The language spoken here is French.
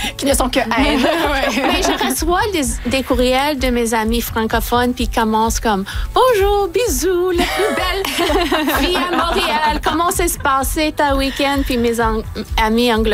qui ne sont que haine. Mais je reçois des courriels de mes amis francophones, puis ils commencent comme « Bonjour, bisous, la plus belle fille à Montréal. Comment ça se passait ta week-end? » Puis mes amis anglophones